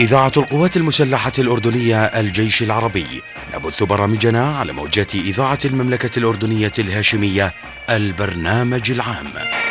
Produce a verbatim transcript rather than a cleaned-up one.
إذاعة القوات المسلحة الأردنية الجيش العربي، نبث برامجنا على موجات إذاعة المملكة الأردنية الهاشمية، البرنامج العام.